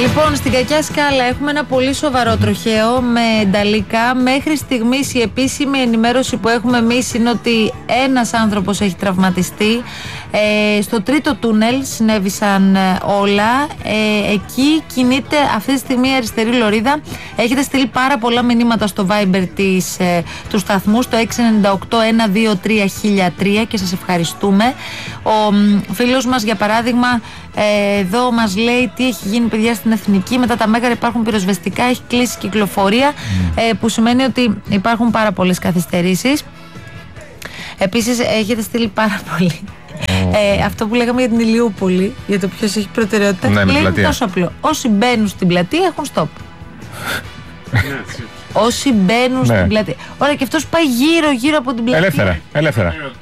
Λοιπόν, στην κακιά σκάλα έχουμε ένα πολύ σοβαρό τροχαίο με νταλίκα. Μέχρι στιγμής η επίσημη ενημέρωση που έχουμε εμείς είναι ότι ένας άνθρωπος έχει τραυματιστεί. Στο τρίτο τούνελ συνέβησαν όλα. Εκεί κινείται αυτή τη στιγμή η αριστερή λωρίδα. Έχετε στείλει πάρα πολλά μηνύματα στο Viber του σταθμού, στο 698-123-1003 και σας ευχαριστούμε. Ο φίλος μας, για παράδειγμα, εδώ μας λέει τι έχει γίνει, παιδιά, στην Εθνική. Μετά τα Μέγαρα υπάρχουν πυροσβεστικά, έχει κλείσει κυκλοφορία, που σημαίνει ότι υπάρχουν πάρα πολλές καθυστερήσεις. Επίσης έχετε στείλει πάρα πολύ αυτό που λέγαμε για την Ηλιούπολη, για το ποιος έχει προτεραιότητα. Ναι, λέει τόσο απλό: όσοι μπαίνουν στην πλατεία έχουν stop. Όσοι μπαίνουν στην πλατεία. Ωραία, και αυτός πάει γύρω από την πλατεία. Ελεύθερα.